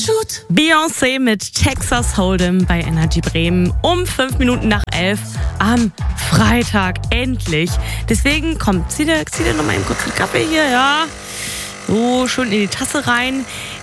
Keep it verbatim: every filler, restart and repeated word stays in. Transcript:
tut. Beyoncé mit Texas Hold'em bei Energy Bremen um fünf Minuten nach elf am Freitag. Endlich. Deswegen, komm, zieh dir, zieh dir noch mal eben kurz den Kaffee hier, ja. So, schön in die Tasse rein.